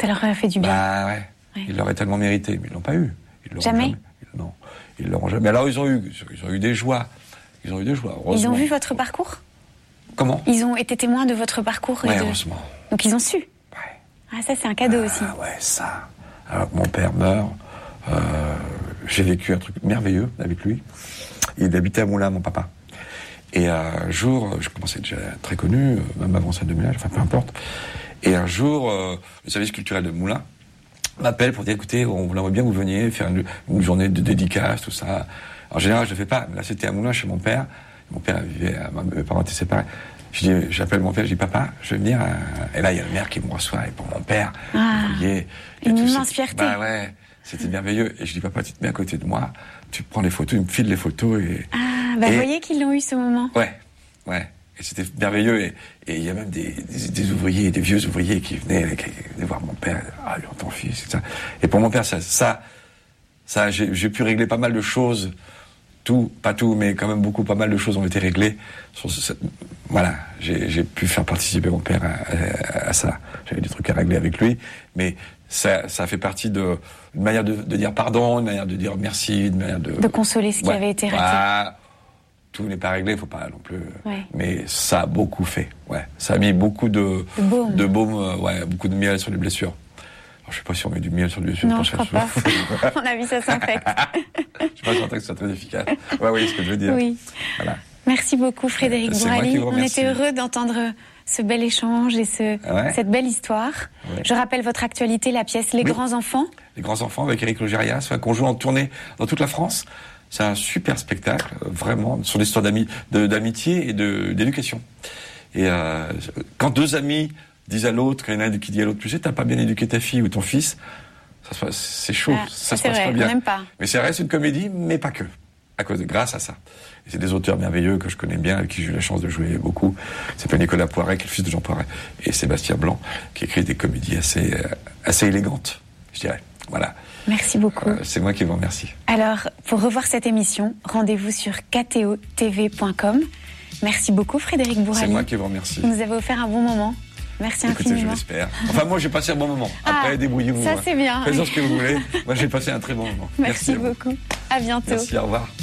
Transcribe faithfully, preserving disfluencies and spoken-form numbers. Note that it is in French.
Ça leur aurait fait du bien. Bah ouais. ouais. Ils l'auraient tellement mérité, mais ils l'ont pas eu. Ils jamais. jamais. Non, ils l'auront jamais. Alors ils ont eu, ils ont eu des joies. Ils ont eu des joies. Ils ont vu votre parcours ? Comment ? Ils ont été témoins de votre parcours. Ouais, de... heureusement. Donc ils ont su. Ouais. Ah ça c'est un cadeau ah, aussi. Ouais, ça. Alors que mon père meurt, euh, j'ai vécu un truc merveilleux avec lui. Il habitait à Moulins, mon papa. Et un jour, je commençais déjà très connu, même avant ça de ménage, enfin peu importe. Et un jour, euh, le service culturel de Moulins m'appelle pour dire, écoutez, on aimerait bien que vous veniez faire une, une journée de dédicace, tout ça. En général, je ne le fais pas. Mais là, c'était à Moulins, chez mon père. Mon père vivait, mes parents étaient séparés. Je dis, j'appelle mon père, je dis, papa, je vais venir. À... Et là, il y a le maire qui me reçoit. Et pour mon père, ah, vous voyez, une immense fierté. Bah ouais, c'était merveilleux. Et je dis, papa, tu te mets à côté de moi, tu prends les photos, il me file les photos. Et... Ah, bah et... vous voyez qu'ils l'ont eu ce moment. Ouais, ouais. Et c'était merveilleux. Et, et il y a même des, des, des ouvriers, des vieux ouvriers qui venaient, qui venaient voir mon père. Ah, lui, ton fils, et ça. Et pour mon père, ça, ça, ça j'ai, j'ai pu régler pas mal de choses. Tout, pas tout, mais quand même beaucoup, pas mal de choses ont été réglées. Sur ce, voilà, j'ai, j'ai pu faire participer mon père à, à, à ça. J'avais des trucs à régler avec lui, mais ça, ça fait partie de une manière de, de dire pardon, une manière de dire merci, une manière de... De consoler ce qui ouais, avait été raté. Bah, tout n'est pas réglé, il faut pas non plus... Ouais. Mais ça a beaucoup fait, ouais. Ça a mis beaucoup de... De baume. De baume, euh, ouais, beaucoup de miel sur les blessures. Alors, je sais pas si on met du miel sur les blessures. Non, je crois pas. À mon avis, ça s'infecte. Je suis pas certain que ce soit très efficace. Ouais, oui, ce que je veux dire. Oui. Voilà. Merci beaucoup, Frédéric C'est Bourali. On était heureux d'entendre ce bel échange et ce, ouais. cette belle histoire. Ouais. Je rappelle votre actualité, la pièce Les oui. Grands Enfants. Les Grands Enfants avec Éric Logérias, qu'on joue en tournée dans toute la France. C'est un super spectacle, vraiment, sur l'histoire d'ami, de, d'amitié et de, d'éducation. Et euh, quand deux amis disent à l'autre, quand il y en a un qui dit à l'autre, tu sais, t'as pas bien éduqué ta fille ou ton fils, ça se passe, c'est chaud, ah, ça se c'est passe vrai, pas bien. On n'aime pas. Mais ça reste une comédie, mais pas que. À cause de, grâce à ça. Et c'est des auteurs merveilleux que je connais bien, avec qui j'ai eu la chance de jouer beaucoup. C'est pas Nicolas Poiret, qui est le fils de Jean Poiret, et Sébastien Blanc, qui écrit des comédies assez, euh, assez élégantes, je dirais. Voilà. Merci beaucoup. Euh, c'est moi qui vous remercie. Alors, pour revoir cette émission, rendez-vous sur k t o t v point com. Merci beaucoup, Frédéric Bourali. C'est moi qui vous remercie. Vous nous avez offert un bon moment. Merci Écoutez, infiniment. je l'espère. Enfin, moi, j'ai passé un bon moment. Après, ah, débrouillez-vous. Ça, c'est bien. Faites ce que vous voulez. Moi, j'ai passé un très bon moment. Merci, Merci beaucoup. À bientôt. Merci, au revoir.